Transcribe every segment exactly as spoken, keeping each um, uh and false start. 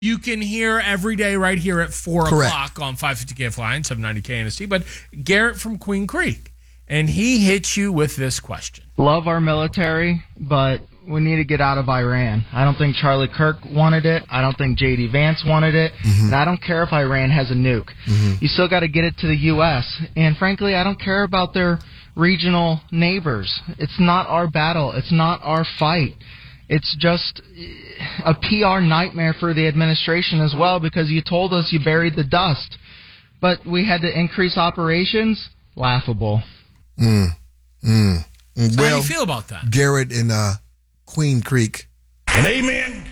you can hear every day right here at four Correct. o'clock on five fifty K F Y and seven ninety K N S T. But Garrett from Queen Creek, and he hits you with this question. Love our military, but we need to get out of Iran. I don't think Charlie Kirk wanted it. I don't think J D Vance wanted it. Mm-hmm. And I don't care if Iran has a nuke. Mm-hmm. You still got to get it to the U S. And frankly, I don't care about their regional neighbors. It's not our battle. It's not our fight. It's just a P R nightmare for the administration as well, because you told us you buried the dust. But we had to increase operations? Laughable. Mm. Mm. So Well, how do you feel about that? Garrett in uh, Queen Creek. And amen.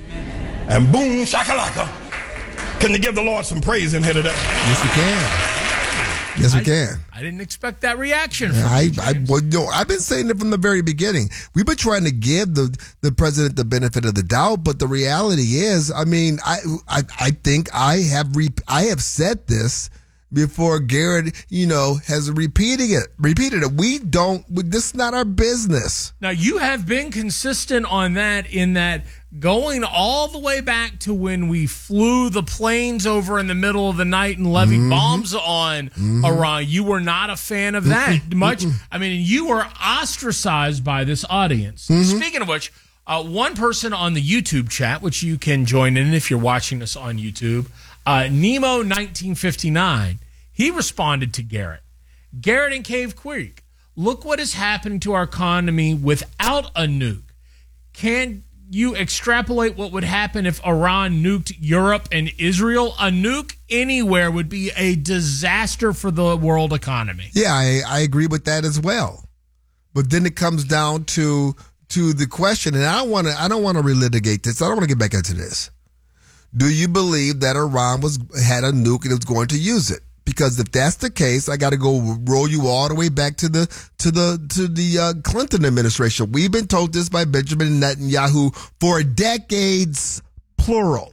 And boom, shakalaka. Can you give the Lord some praise in here today? Yes, we can. Yes, we I, can. I didn't expect that reaction from I, you, I, James. well, no, I've been saying it from the very beginning. We've been trying to give the, the president the benefit of the doubt, but the reality is, I mean, I I, I think I have re- I have said this before Garrett, you know, has repeating it, repeated it. We don't. This is not our business. Now, you have been consistent on that, in that going all the way back to when we flew the planes over in the middle of the night and levied mm-hmm. bombs on mm-hmm. Iran. You were not a fan of that. Mm-hmm. Much. I mean, you were ostracized by this audience. Mm-hmm. Speaking of which, uh, one person on the YouTube chat, which you can join in if you're watching us on YouTube, uh, Nemo nineteen fifty-nine, he responded to Garrett. Garrett in Cave Creek, look what is happening to our economy without a nuke. Can you extrapolate what would happen if Iran nuked Europe and Israel? A nuke anywhere would be a disaster for the world economy. Yeah, I, I agree with that as well. But then it comes down to to the question, and I don't want to I don't want to relitigate this. I don't want to get back into this. Do you believe that Iran was had a nuke and it was going to use it? Because if that's the case, I got to go roll you all the way back to the to the to the uh, Clinton administration. We've been told this by Benjamin Netanyahu for decades, plural,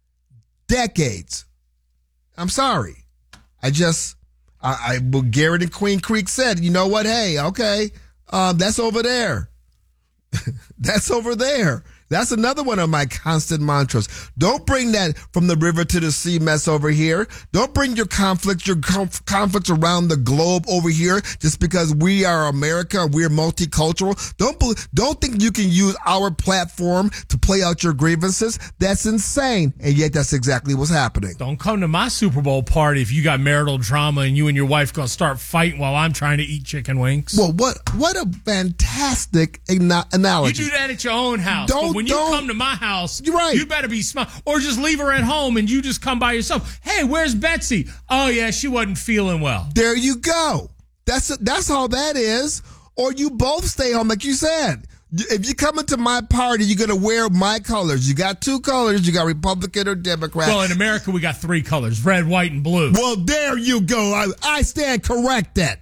decades. I'm sorry, I just I, I well, Garrett and Queen Creek said, you know what? Hey, okay, um, that's over there. That's over there. That's another one of my constant mantras. Don't bring that from the river to the sea mess over here. Don't bring your conflicts, your conf- conflicts around the globe over here just because we are America, we're multicultural. Don't be- don't think you can use our platform to play out your grievances. That's insane. And yet that's exactly what's happening. Don't come to my Super Bowl party if you got marital drama and you and your wife going to start fighting while I'm trying to eat chicken wings. Well, what what a fantastic ana- analogy. You do that at your own house. Don't When you Don't, come to my house, you're right. You better be smart. Or just leave her at home and you just come by yourself. Hey, where's Betsy? Oh, yeah, she wasn't feeling well. There you go. That's that's all that is. Or you both stay home, like you said. If you come into my party, you're going to wear my colors. You got two colors. You got Republican or Democrat. Well, in America, we got three colors, red, white, and blue. Well, there you go. I, I stand corrected.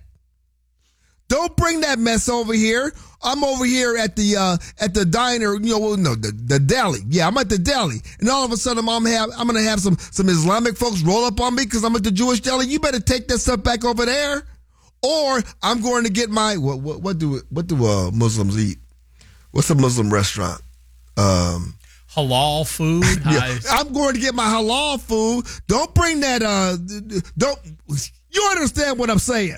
Don't bring that mess over here. I'm over here at the uh, at the diner, you know, well, no, the, the deli. Yeah, I'm at the deli, and all of a sudden, I'm have I'm gonna have some some Islamic folks roll up on me because I'm at the Jewish deli. You better take that stuff back over there, or I'm going to get my what what, what do what do uh, Muslims eat? What's a Muslim restaurant? Um, halal food. Yeah, I'm going to get my halal food. Don't bring that. Uh, don't you understand what I'm saying?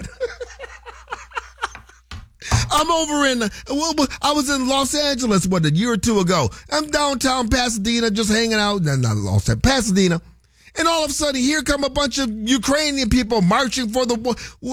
I'm over in, well, I was in Los Angeles, what, a year or two ago. I'm downtown Pasadena just hanging out. No, not Los Angeles, Pasadena. And all of a sudden, here come a bunch of Ukrainian people marching for the war.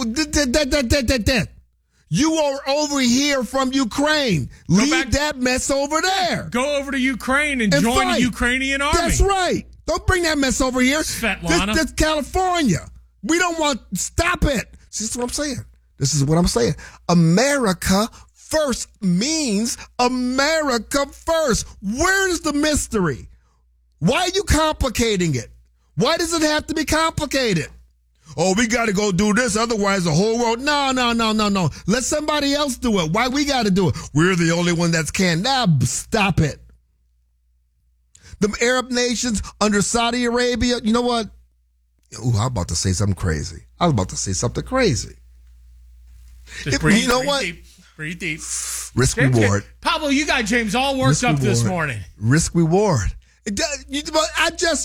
You are over here from Ukraine. Leave back, that mess over there. Go over to Ukraine and, and join fight. the Ukrainian army. That's right. Don't bring that mess over here. Svetlana. This, this California. We don't want, stop it. See, this is what I'm saying. This is what I'm saying. America first means America first. Where's the mystery? Why are you complicating it? Why does it have to be complicated? Oh, we got to go do this. Otherwise, the whole world. No, no, no, no, no. Let somebody else do it. Why we got to do it? We're the only one that can. Now, stop it. The Arab nations under Saudi Arabia. You know what? Ooh, I'm about to say something crazy. I was about to say something crazy. Just If, breathe, you know breathe what? Deep, breathe deep. Risk James, reward. Pablo, you got James all worked Risk up reward. this morning. Risk reward. It does- you- I just